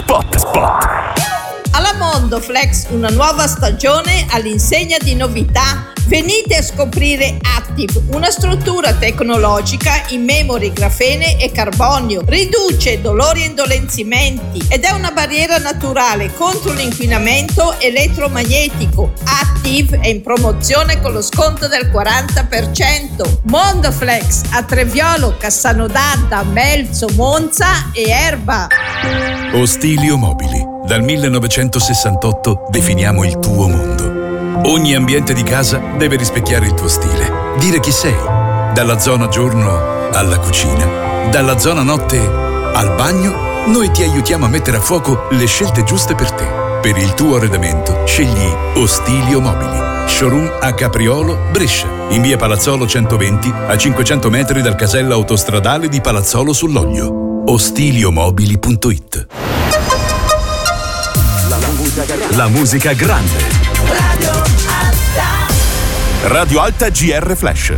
Spot. Alla Mondoflex una nuova stagione all'insegna di novità. Venite a scoprire Active, una struttura tecnologica in memory, grafene e carbonio. Riduce dolori e indolenzimenti ed è una barriera naturale contro l'inquinamento elettromagnetico. Active è in promozione con lo sconto del 40%. Mondoflex a Treviolo, Cassano d'Adda, Melzo, Monza e Erba. Ostilio Mobili. Dal 1968 definiamo il tuo mondo. Ogni ambiente di casa deve rispecchiare il tuo stile, dire chi sei. Dalla zona giorno alla cucina, dalla zona notte al bagno, noi ti aiutiamo a mettere a fuoco le scelte giuste per te. Per il tuo arredamento scegli Ostilio Mobili. Showroom a Capriolo, Brescia, in via Palazzolo 120, a 500 metri dal casello autostradale di Palazzolo sull'Oglio. Ostiliomobili.it. La musica grande. Radio Alta GR Flash.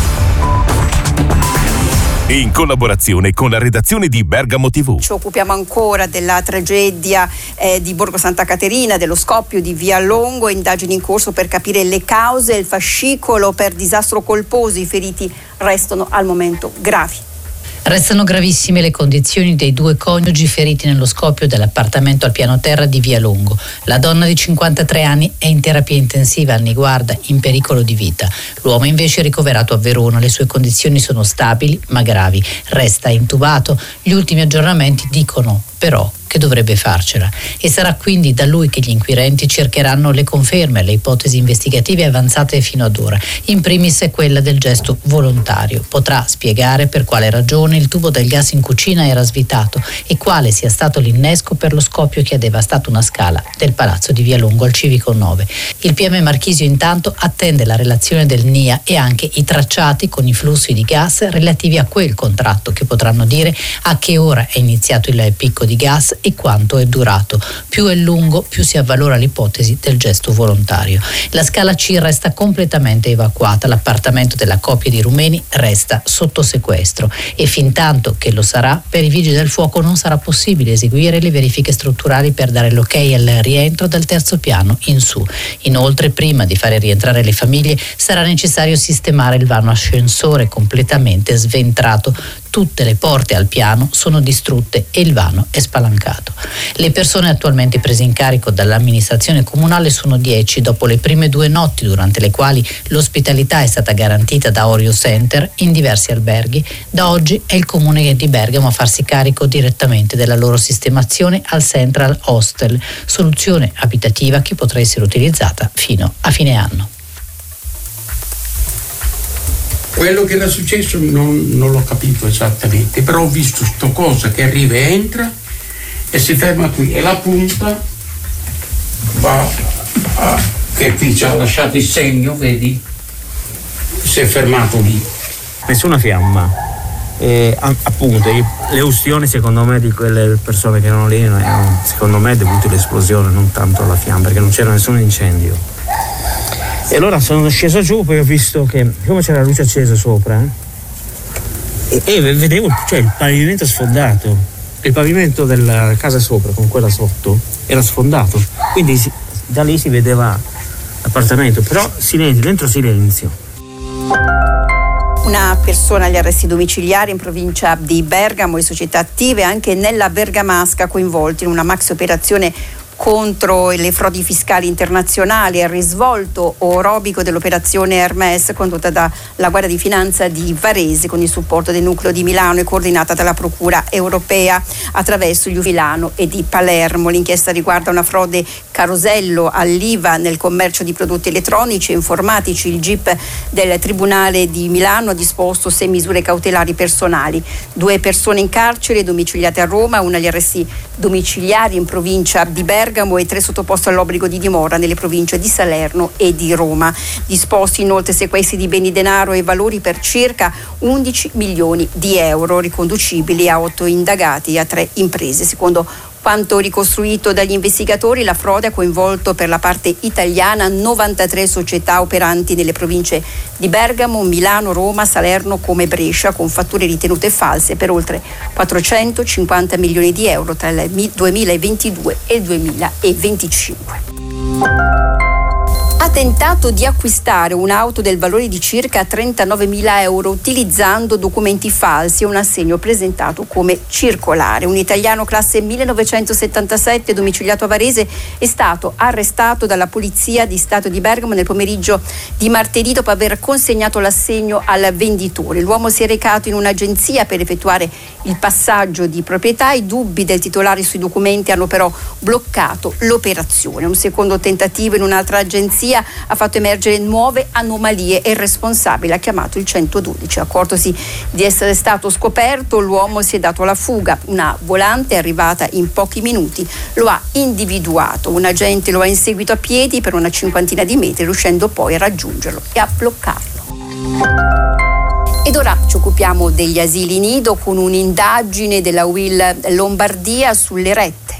In collaborazione con la redazione di Bergamo TV. Ci occupiamo ancora della tragedia di Borgo Santa Caterina, dello scoppio di Via Longo, indagini in corso per capire le cause, il fascicolo per disastro colposo. I feriti restano al momento gravi. Restano gravissime le condizioni dei due coniugi feriti nello scoppio dell'appartamento al piano terra di Via Longo. La donna di 53 anni è in terapia intensiva al Niguarda, in pericolo di vita. L'uomo invece è ricoverato a Verona. Le sue condizioni sono stabili ma gravi. Resta intubato. Gli ultimi aggiornamenti dicono però che dovrebbe farcela, e sarà quindi da lui che gli inquirenti cercheranno le conferme alle ipotesi investigative avanzate fino ad ora. In primis è quella del gesto volontario. Potrà spiegare per quale ragione il tubo del gas in cucina era svitato e quale sia stato l'innesco per lo scoppio che ha devastato una scala del palazzo di Via Longo al Civico 9. Il PM Marchisio intanto attende la relazione del NIA e anche i tracciati con i flussi di gas relativi a quel contratto, che potranno dire a che ora è iniziato il picco di gas e quanto è durato. Più è lungo, più si avvalora l'ipotesi del gesto volontario. La scala C resta completamente evacuata, l'appartamento della coppia di rumeni resta sotto sequestro e fintanto che lo sarà, per i vigili del fuoco non sarà possibile eseguire le verifiche strutturali per dare l'ok al rientro dal terzo piano in su. Inoltre, prima di fare rientrare le famiglie, sarà necessario sistemare il vano ascensore completamente sventrato. Tutte le porte al piano sono distrutte e il vano è spalancato. Le persone attualmente prese in carico dall'amministrazione comunale sono 10, dopo le prime 2 notti durante le quali l'ospitalità è stata garantita da Orio Center in diversi alberghi. Da oggi è il comune di Bergamo a farsi carico direttamente della loro sistemazione al Central Hostel, soluzione abitativa che potrà essere utilizzata fino a fine anno. Quello che era successo non l'ho capito esattamente, però ho visto sto cosa che arriva e entra e si ferma qui e la punta va che qui ci ha lasciato il segno, vedi? Si è fermato lì. Nessuna fiamma. Appunto, le ustioni secondo me di quelle persone che erano lì erano secondo me dovute all'esplosione, non tanto alla fiamma, perché non c'era nessun incendio. E allora sono sceso giù, poi ho visto che come c'era la luce accesa sopra e vedevo, cioè, il pavimento sfondato, il pavimento della casa sopra con quella sotto era sfondato, quindi da lì si vedeva l'appartamento, però silenzio, dentro silenzio. Una persona agli arresti domiciliari in provincia di Bergamo e società attive anche nella Bergamasca coinvolti in una maxi operazione contro le frodi fiscali internazionali. È il risvolto orobico dell'operazione Hermes condotta dalla Guardia di Finanza di Varese con il supporto del nucleo di Milano e coordinata dalla Procura europea attraverso gli Milano e di Palermo. L'inchiesta riguarda una frode carosello all'IVA nel commercio di prodotti elettronici e informatici. Il GIP del Tribunale di Milano ha disposto 6 misure cautelari personali. 2 persone in carcere domiciliate a Roma, una agli arresti domiciliari in provincia di Bergamo e 3 sottoposti all'obbligo di dimora nelle province di Salerno e di Roma. Disposti inoltre sequestri di beni, denaro e valori per circa 11 milioni di euro riconducibili a 8 indagati e a 3 imprese. Secondo Quanto ricostruito dagli investigatori, la frode ha coinvolto per la parte italiana 93 società operanti nelle province di Bergamo, Milano, Roma, Salerno come Brescia, con fatture ritenute false per oltre 450 milioni di euro tra il 2022 e il 2025. Ha tentato di acquistare un'auto del valore di circa 39.000 euro utilizzando documenti falsi e un assegno presentato come circolare. Un italiano classe 1977 domiciliato a Varese è stato arrestato dalla Polizia di Stato di Bergamo nel pomeriggio di martedì dopo aver consegnato l'assegno al venditore. L'uomo si è recato in un'agenzia per effettuare il passaggio di proprietà. I dubbi del titolare sui documenti hanno però bloccato l'operazione. Un secondo tentativo in un'altra agenzia ha fatto emergere nuove anomalie e il responsabile ha chiamato il 112. Accortosi di essere stato scoperto, l'uomo si è dato alla fuga. Una volante arrivata in pochi minuti lo ha individuato. Un agente lo ha inseguito a piedi per una cinquantina di metri, riuscendo poi a raggiungerlo e a bloccarlo. Ed ora ci occupiamo degli asili nido con un'indagine della UIL Lombardia sulle rette.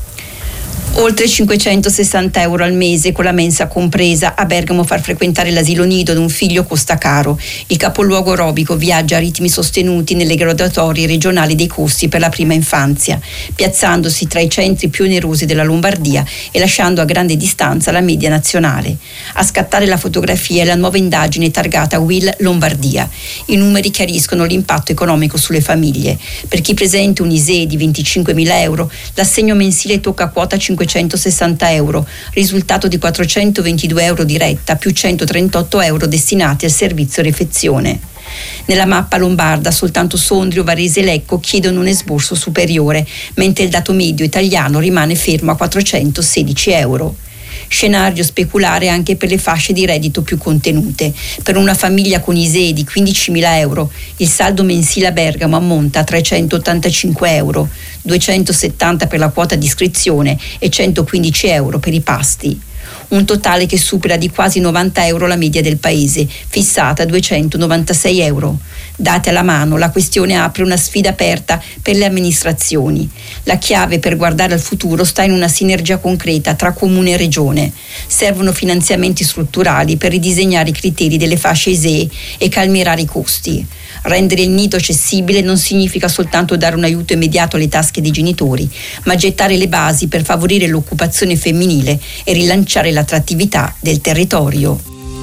Oltre 560 euro al mese con la mensa compresa. A Bergamo far frequentare l'asilo nido ad un figlio costa caro. Il capoluogo Rovigo viaggia a ritmi sostenuti nelle graduatorie regionali dei costi per la prima infanzia, piazzandosi tra i centri più onerosi della Lombardia e lasciando a grande distanza la media nazionale. A scattare la fotografia è la nuova indagine targata UIL Lombardia. I numeri chiariscono l'impatto economico sulle famiglie. Per chi presenta un ISEE di 25.000 euro, l'assegno mensile tocca quota 560 euro, risultato di 422 euro di retta più 138 euro destinati al servizio refezione. Nella mappa lombarda soltanto Sondrio, Varese e Lecco chiedono un esborso superiore, mentre il dato medio italiano rimane fermo a 416 euro. Scenario speculare anche per le fasce di reddito più contenute. Per una famiglia con ISEE di 15.000 euro, il saldo mensile a Bergamo ammonta a 385 euro, 270 per la quota di iscrizione e 115 euro per i pasti. Un totale che supera di quasi 90 euro la media del paese, fissata a 296 euro. Date alla mano, la questione apre una sfida aperta per le amministrazioni. La chiave per guardare al futuro sta in una sinergia concreta tra comune e regione. Servono finanziamenti strutturali per ridisegnare i criteri delle fasce ISEE e calmierare i costi. Rendere il nido accessibile non significa soltanto dare un aiuto immediato alle tasche dei genitori, ma gettare le basi per favorire l'occupazione femminile e rilanciare l'attrattività del territorio.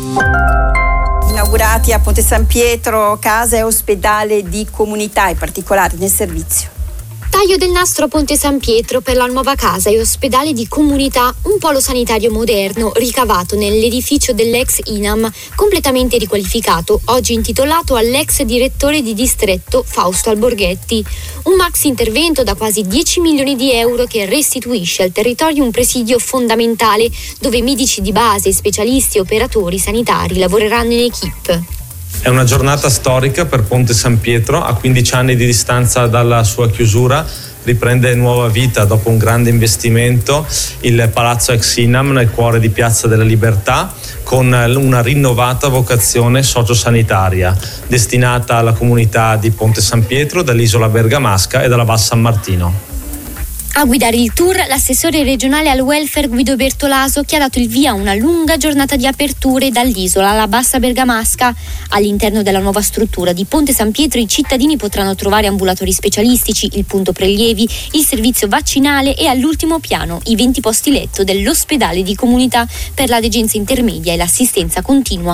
Inaugurati a Ponte San Pietro casa e ospedale di comunità, in particolare nel servizio. Taglio del nastro a Ponte San Pietro per la nuova casa e ospedale di comunità, un polo sanitario moderno ricavato nell'edificio dell'ex INAM, completamente riqualificato, oggi intitolato all'ex direttore di distretto Fausto Alborghetti. Un maxi intervento da quasi 10 milioni di euro che restituisce al territorio un presidio fondamentale dove medici di base, specialisti e operatori sanitari lavoreranno in equipe. È una giornata storica per Ponte San Pietro, a 15 anni di distanza dalla sua chiusura. Riprende nuova vita dopo un grande investimento il Palazzo ex Inam nel cuore di Piazza della Libertà, con una rinnovata vocazione sociosanitaria destinata alla comunità di Ponte San Pietro, dall'isola bergamasca e dalla Val San Martino. A guidare il tour l'assessore regionale al welfare Guido Bertolaso, che ha dato il via a una lunga giornata di aperture dall'isola alla bassa bergamasca. All'interno della nuova struttura di Ponte San Pietro i cittadini potranno trovare ambulatori specialistici, il punto prelievi, il servizio vaccinale e all'ultimo piano i 20 posti letto dell'ospedale di comunità per la degenza intermedia e l'assistenza continua.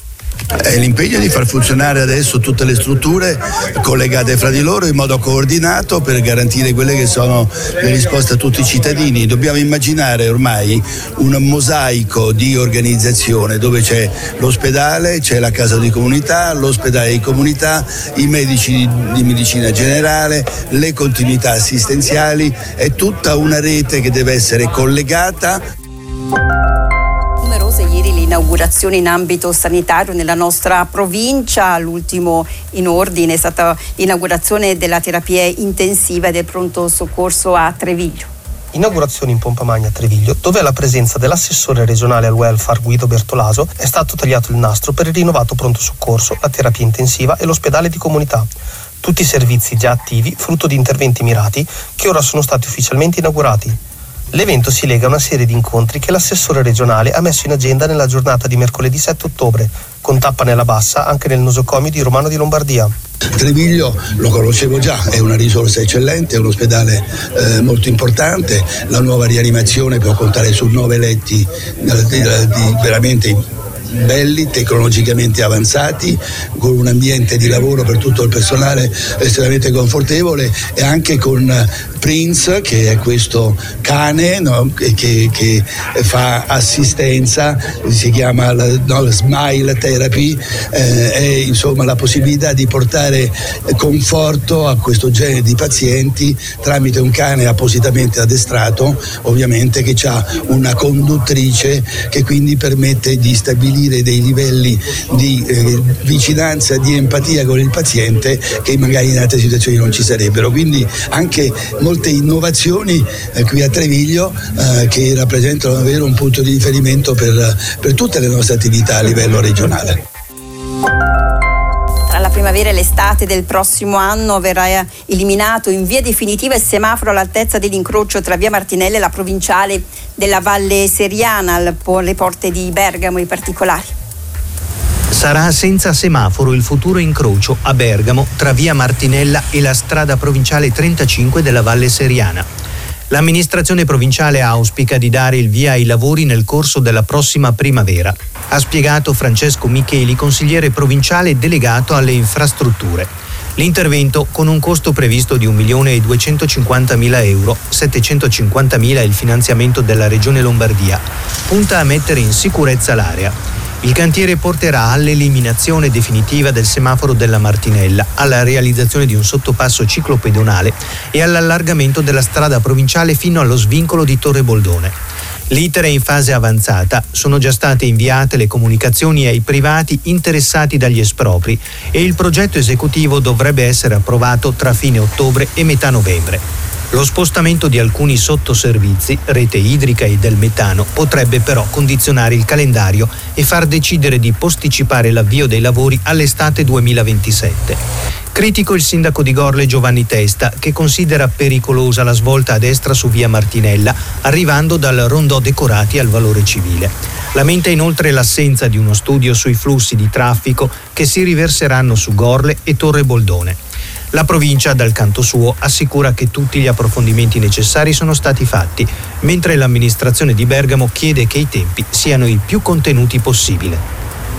È l'impegno di far funzionare adesso tutte le strutture collegate fra di loro in modo coordinato per garantire quelle che sono le risposte a tutti i cittadini. Dobbiamo immaginare ormai un mosaico di organizzazione dove c'è l'ospedale, c'è la casa di comunità, l'ospedale di comunità, i medici di medicina generale, le continuità assistenziali, è tutta una rete che deve essere collegata. Numerose ieri le inaugurazioni in ambito sanitario nella nostra provincia. L'ultimo in ordine è stata l'inaugurazione della terapia intensiva e del pronto soccorso a Treviglio. Inaugurazione in pompa magna a Treviglio, dove alla presenza dell'assessore regionale al welfare Guido Bertolaso è stato tagliato il nastro per il rinnovato pronto soccorso, la terapia intensiva e l'ospedale di comunità. Tutti i servizi già attivi, frutto di interventi mirati, che ora sono stati ufficialmente inaugurati. L'evento si lega a una serie di incontri che l'assessore regionale ha messo in agenda nella giornata di mercoledì 7 ottobre, con tappa nella Bassa anche nel nosocomio di Romano di Lombardia. Treviglio lo conoscevo già, è una risorsa eccellente, è un ospedale molto importante, la nuova rianimazione può contare su 9 letti veramente belli, tecnologicamente avanzati, con un ambiente di lavoro per tutto il personale estremamente confortevole, e anche con Prince, che è questo cane, no? che fa assistenza, si chiama Smile Therapy, è insomma la possibilità di portare conforto a questo genere di pazienti tramite un cane appositamente addestrato, ovviamente, che ha una conduttrice che quindi permette di stabilire dei livelli di vicinanza, di empatia con il paziente che magari in altre situazioni non ci sarebbero. Quindi anche molte innovazioni qui a Treviglio che rappresentano davvero un punto di riferimento per tutte le nostre attività a livello regionale. Tra la primavera e l'estate del prossimo anno verrà eliminato in via definitiva il semaforo all'altezza dell'incrocio tra via Martinella e la provinciale della Valle Seriana, alle porte di Bergamo in particolare. Sarà senza semaforo il futuro incrocio a Bergamo tra via Martinella e la strada provinciale 35 della Valle Seriana. L'amministrazione provinciale auspica di dare il via ai lavori nel corso della prossima primavera, ha spiegato Francesco Micheli, consigliere provinciale delegato alle infrastrutture. L'intervento, con un costo previsto di 1.250.000 euro, 750.000 è il finanziamento della Regione Lombardia, punta a mettere in sicurezza l'area. Il cantiere porterà all'eliminazione definitiva del semaforo della Martinella, alla realizzazione di un sottopasso ciclopedonale e all'allargamento della strada provinciale fino allo svincolo di Torre Boldone. L'iter è in fase avanzata, sono già state inviate le comunicazioni ai privati interessati dagli espropri e il progetto esecutivo dovrebbe essere approvato tra fine ottobre e metà novembre. Lo spostamento di alcuni sottoservizi, rete idrica e del metano, potrebbe però condizionare il calendario e far decidere di posticipare l'avvio dei lavori all'estate 2027. Critico il sindaco di Gorle Giovanni Testa, che considera pericolosa la svolta a destra su via Martinella, arrivando dal rondò Decorati al valore civile. Lamenta inoltre l'assenza di uno studio sui flussi di traffico che si riverseranno su Gorle e Torre Boldone. La provincia, dal canto suo, assicura che tutti gli approfondimenti necessari sono stati fatti, mentre l'amministrazione di Bergamo chiede che i tempi siano il più contenuti possibile.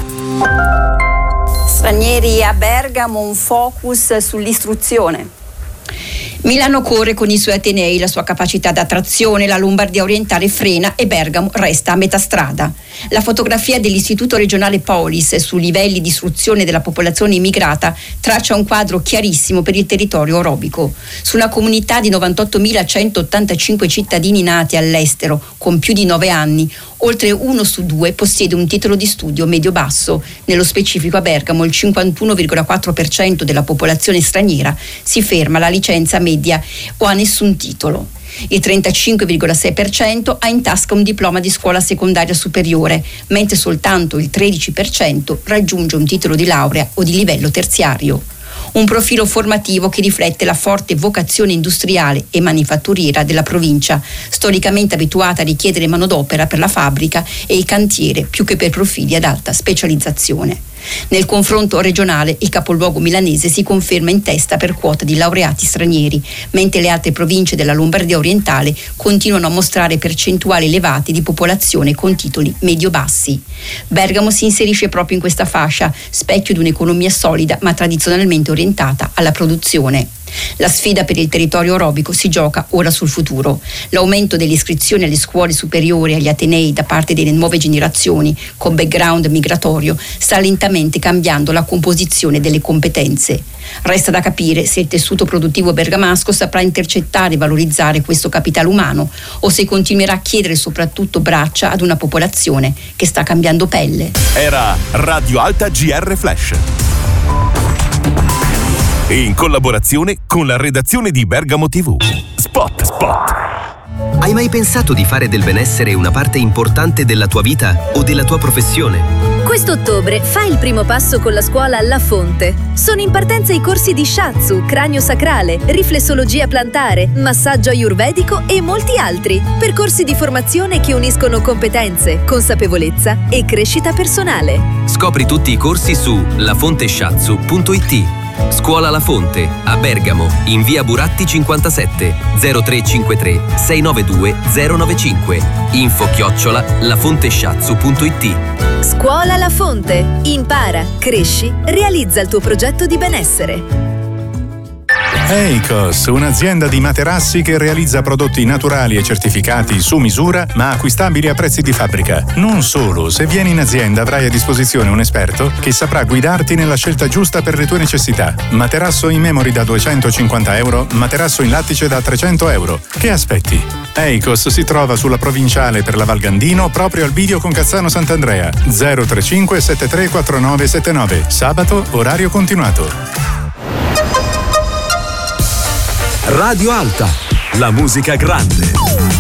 Stranieri a Bergamo, un focus sull'istruzione. Milano corre con i suoi atenei, la sua capacità d'attrazione, la Lombardia orientale frena e Bergamo resta a metà strada. La fotografia dell'Istituto regionale Polis sui livelli di istruzione della popolazione immigrata traccia un quadro chiarissimo per il territorio orobico. Su una comunità di 98.185 cittadini nati all'estero con più di 9 anni, oltre 1 su 2 possiede un titolo di studio medio-basso. Nello specifico a Bergamo il 51,4% della popolazione straniera si ferma alla licenza media o ha nessun titolo. Il 35,6% ha in tasca un diploma di scuola secondaria superiore, mentre soltanto il 13% raggiunge un titolo di laurea o di livello terziario. Un profilo formativo che riflette la forte vocazione industriale e manifatturiera della provincia, storicamente abituata a richiedere manodopera per la fabbrica e il cantiere più che per profili ad alta specializzazione. Nel confronto regionale il capoluogo milanese si conferma in testa per quota di laureati stranieri, mentre le altre province della Lombardia orientale continuano a mostrare percentuali elevati di popolazione con titoli medio-bassi. Bergamo si inserisce proprio in questa fascia, specchio di un'economia solida ma tradizionalmente orientata alla produzione. La sfida per il territorio orobico si gioca ora sul futuro. L'aumento delle iscrizioni alle scuole superiori e agli atenei da parte delle nuove generazioni con background migratorio sta lentamente cambiando la composizione delle competenze. Resta da capire se il tessuto produttivo bergamasco saprà intercettare e valorizzare questo capitale umano o se continuerà a chiedere soprattutto braccia ad una popolazione che sta cambiando pelle. Era Radio Alta GR Flash. In collaborazione con la redazione di Bergamo TV. Spot. mai pensato di fare del benessere una parte importante della tua vita o della tua professione? Questo ottobre fai il primo passo con la scuola La Fonte. Sono in partenza i corsi di Shiatsu, cranio sacrale, riflessologia plantare, massaggio ayurvedico e molti altri. Percorsi di formazione che uniscono competenze, consapevolezza e crescita personale. Scopri tutti i corsi su lafonteshiatsu.it. Scuola La Fonte, a Bergamo, in via Buratti 57, 0353 692 095. info@lafonteshiatsu.it. Scuola La Fonte. Impara, cresci, realizza il tuo progetto di benessere. Eicos, un'azienda di materassi che realizza prodotti naturali e certificati su misura, ma acquistabili a prezzi di fabbrica. Non solo, se vieni in azienda avrai a disposizione un esperto che saprà guidarti nella scelta giusta per le tue necessità. Materasso in memory da €250, materasso in lattice da €300. Che aspetti? Eicos si trova sulla provinciale per la Val Gandino, proprio al bivio con Cazzano Sant'Andrea. 035 73 4979. Sabato, orario continuato. Radio Alta, la musica grande.